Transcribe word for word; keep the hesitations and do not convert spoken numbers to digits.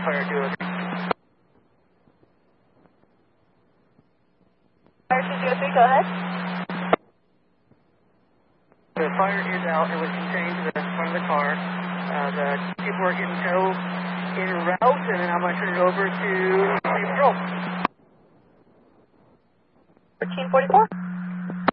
Fire two oh three. Fire two oh three, go ahead. The fire is out. It was contained to the front of the car. Uh, the people are getting towed en route, and then I'm going to turn it over to Patrol. thirteen forty-four.